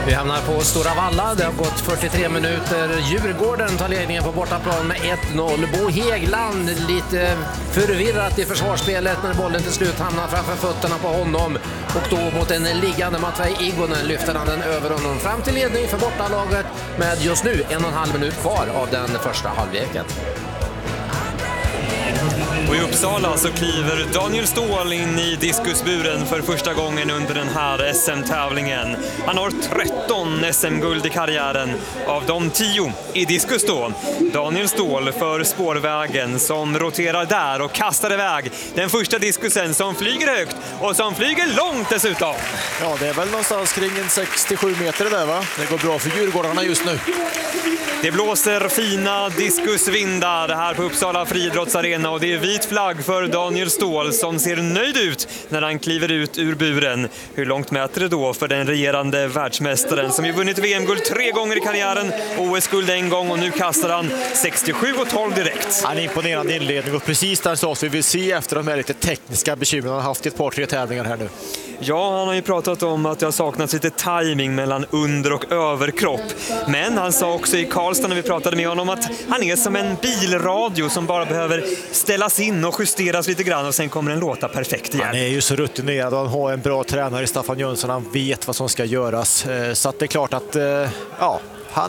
Vi hamnar på Stora Valla. Det har gått 43 minuter. Djurgården tar ledningen på bortaplan med 1-0. Bo Häggland lite förvirrat i försvarsspelet när bollen till slut hamnar framför fötterna på honom. Och då mot en liggande Matvei Igonen lyfter han den över honom fram till ledning för bortalaget med just nu 1,5 minut kvar av den första halvleken. Och i Uppsala så kliver Daniel Ståhl in i diskusburen för första gången under den här SM-tävlingen. Han har 13 SM-guld i karriären, av de 10 i diskus då. Daniel Ståhl för spårvägen som roterar där och kastar iväg den första diskusen som flyger högt och som flyger långt dessutom. Ja, det är väl någonstans kring en 67 meter där, va? Det går bra för djurgårdarna just nu. Det blåser fina diskusvindar här på Uppsala friidrottsarena och det är vit flagg för Daniel Ståhl som ser nöjd ut när han kliver ut ur buren. Hur långt mäter det då för den regerande världsmästaren som ju vunnit VM-guld 3 gånger i karriären, OS-guld 1 gång och nu kastar han 67,12 direkt. Han är imponerande inledning och precis där så vi vill se efter de här lite tekniska bekymren han har haft i ett par 3 tävlingar här nu. Ja, han har ju pratat om att det har saknats lite timing mellan under- och överkropp. Men han sa också i Karlstad när vi pratade med honom att han är som en bilradio som bara behöver ställas in och justeras lite grann och sen kommer den låta perfekt igen. Han är ju så rutinerad och han har en bra tränare i Staffan Jönsson. Han vet vad som ska göras. Så att det är klart att ja,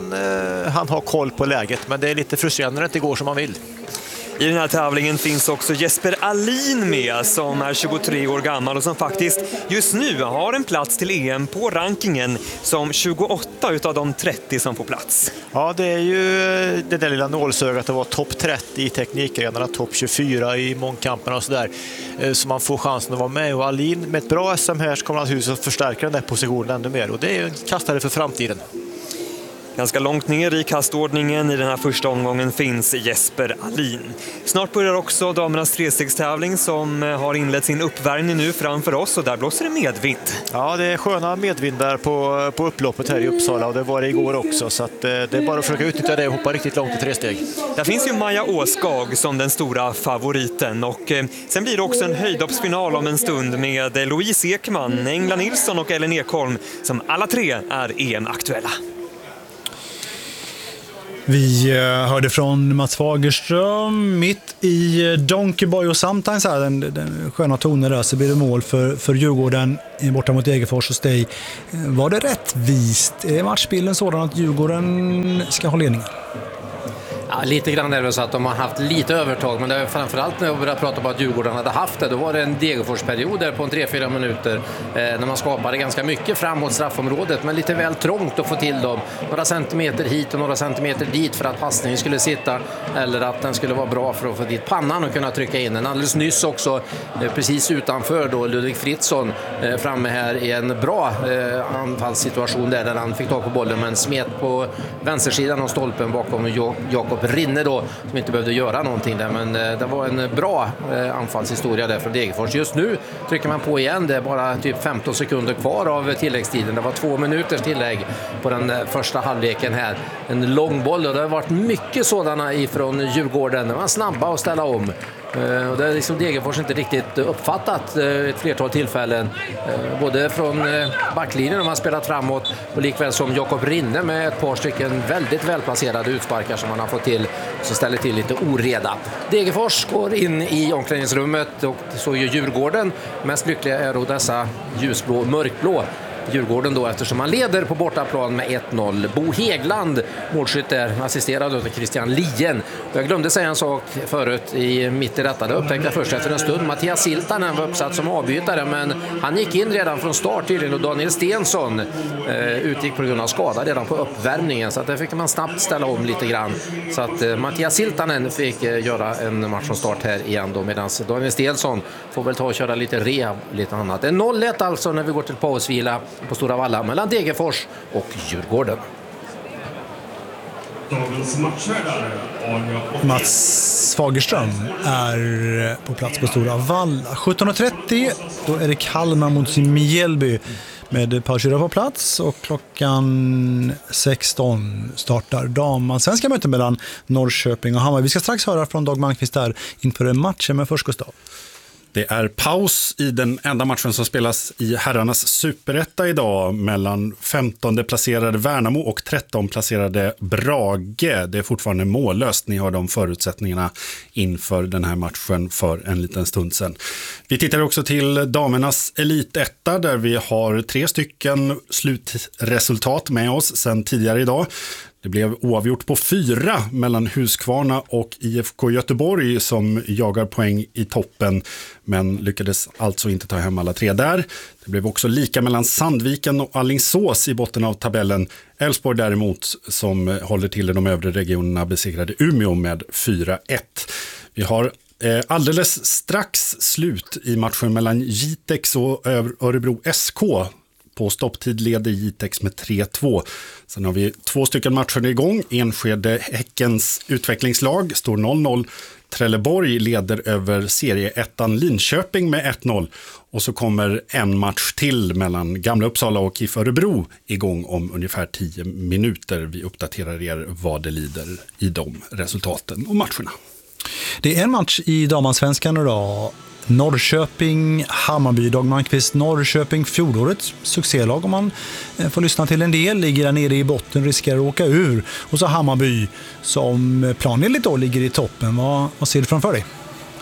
han har koll på läget, men det är lite frustrerande när det inte går som man vill. I den här tävlingen finns också Jesper Alin med som är 23 år gammal och som faktiskt just nu har en plats till EM på rankingen som 28 utav de 30 som får plats. Ja, det är ju det där lilla nålsögat att vara topp 30 i teknikgrenarna, topp 24 i mångkamperna och sådär. Så man får chansen att vara med, och Alin med ett bra SM här så kommer naturligtvis att förstärka den där positionen ännu mer, och det är en kastare för framtiden. Ganska långt ner i kastordningen i den här första omgången finns Jesper Alin. Snart börjar också damernas trestegstävling som har inlett sin uppvärmning nu framför oss, och där blåser det medvind. Ja, det är sköna medvindar på upploppet här i Uppsala, och det var det igår också, så att det är bara att försöka utnyttja det och hoppa riktigt långt i 3-steg. Där finns ju Maja Åskag som den stora favoriten, och sen blir det också en höjdhoppsfinal om en stund med Louise Ekman, Engla Nilsson och Ellen Ekholm som alla 3 är EM-aktuella. Vi hörde från Mats Fagerström mitt i Donkey Boy och Sometimes här, den sköna tonen där, så blir det mål för Djurgården borta mot Degerfors och Steg. Var det rättvist? Är matchbilden sådan att Djurgården ska ha ledningen? Ja, lite grann är det så att de har haft lite övertag, men det är framförallt när jag började prata om att Djurgården hade haft det, då var det en Degerfors-period där på 3-4 minuter när man skapade ganska mycket framåt straffområdet, men lite väl trångt att få till dem. Några centimeter hit och några centimeter dit för att passningen skulle sitta, eller att den skulle vara bra för att få dit pannan och kunna trycka in den. Alldeles nyss också, precis utanför då, Ludvig Fritzson framme här i en bra anfallssituation där han fick tag på bollen, men smet på vänstersidan av stolpen bakom Jakob Rinne då, som inte behövde göra någonting där, men det var en bra anfallshistoria där från Degerfors. Just nu trycker man på igen, det är bara typ 15 sekunder kvar av tilläggstiden. Det var 2 minuters tillägg på den första halvleken här. En lång boll, och det har varit mycket sådana ifrån Djurgården. De var snabba att ställa om. Och det är liksom Degerfors inte riktigt uppfattat ett flertal tillfällen, både från backlinjen när man spelat framåt och likväl som Jakob Rinne med ett par stycken väldigt välplacerade utsparkar som man har fått till, så ställer till lite oreda. Degerfors går in i omklädningsrummet, och så är Djurgården mest lyckliga är då dessa ljusblå, mörkblå Djurgården då, eftersom man leder på bortaplan med 1-0. Bo Häggland, målskytt där, assisterad av Christian Lien. Jag glömde säga en sak förut mitt i detta. Det upptäckte jag först efter en stund. Mattias Siltanen var uppsatt som avbytare, men han gick in redan från start tydligen, och Daniel Stensson utgick på grund av skada redan på uppvärmningen, så att där fick man snabbt ställa om lite grann. Så att Mattias Siltanen fick göra en match från start här igen då, medan Daniel Stensson får väl ta och köra lite rehab, lite annat. Det är 0-1 alltså när vi går till pausvila på Stora Valla mellan Degerfors och Djurgården. Mats Fagerström är på plats på Stora Valla. 17.30, då är det Kalmar mot Mjällby med Pausura på plats, och klockan 16 startar damen. Sen ska möten mellan Norrköping och Hammar. Vi ska strax höra från Dag Malmqvist där inför matchen, med först Gustav. Det är paus i den enda matchen som spelas i herrarnas superetta idag mellan 15 placerade Värnamo och 13 placerade Brage. Det är fortfarande mållöst. Ni har de förutsättningarna inför den här matchen för en liten stund sedan. Vi tittar också till damernas elitetta där vi har 3 stycken slutresultat med oss sedan tidigare idag. Det blev oavgjort på 4 mellan Huskvarna och IFK Göteborg som jagar poäng i toppen men lyckades alltså inte ta hem alla 3 där. Det blev också lika mellan Sandviken och Alingsås i botten av tabellen. Elfsborg däremot som håller till i de övre regionerna besegrade Umeå med 4-1. Vi har alldeles strax slut i matchen mellan Jitex och Örebro SK. På stopptid leder Jitex med 3-2. Sen har vi 2 stycken matcher igång. Enskede Häckens utvecklingslag står 0-0. Trelleborg leder över serieettan Linköping med 1-0. Och så kommer en match till mellan Gamla Uppsala och KIF Örebro igång om ungefär 10 minuter. Vi uppdaterar er vad det lider i de resultaten och matcherna. Det är en match i Damallsvenskan idag. Norrköping, Hammarby, Dag Malmqvist, Norrköping, fjolårets succélag om man får lyssna till en del, ligger där nere i botten, riskerar att åka ur. Och så Hammarby som planenligt då ligger i toppen. Vad ser du framför dig?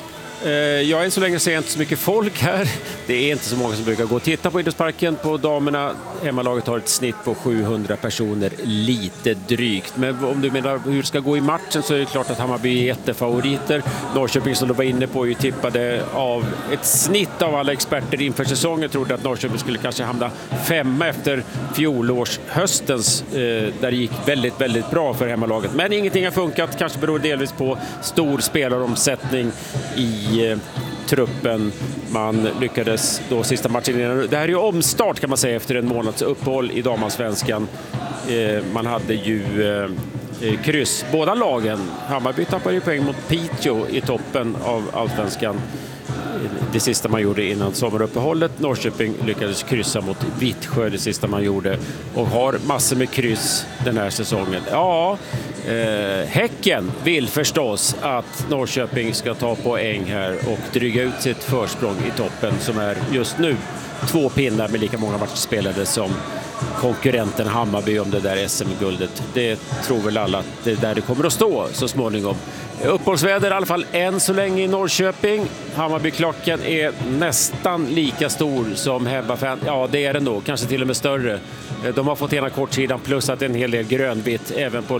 Jag än så länge ser inte så mycket folk här. Det är inte så många som brukar gå och titta på idrottsparken på damerna. Hemmalaget har ett snitt på 700 personer, lite drygt. Men om du menar hur det ska gå i matchen så är det klart att Hammarby är jättefavoriter. Norrköping som du var inne på ju tippade av ett snitt av alla experter inför säsongen. Trodde att Norrköping skulle kanske hamna 5 efter fjolårshöstens där det gick väldigt, väldigt bra för hemmalaget. Men ingenting har funkat, kanske beror delvis på stor spelaromsättning i truppen. Man lyckades då sista matchen innan. Det här är ju omstart kan man säga efter en månads uppehåll i damallsvenskan. Man hade ju kryss. Båda lagen. Hammarby tappade ju poäng mot Piteå i toppen av allsvenskan. Det sista man gjorde innan sommaruppehållet. Norrköping lyckades kryssa mot Vittsjö det sista man gjorde och har massor med kryss den här säsongen. Ja, Häcken vill förstås att Norrköping ska ta poäng här och dryga ut sitt försprång i toppen som är just nu 2 pinnar med lika många matcher spelade som konkurrenten Hammarby om det där SM-guldet. Det tror väl alla att det är där det kommer att stå så småningom. Uppehållsväder i alla fall än så länge i Norrköping. Hammarbyklockan är nästan lika stor som hemmafan. Ja, det är den då. Kanske till och med större. De har fått ena kortsidan plus att en hel del grönvitt även på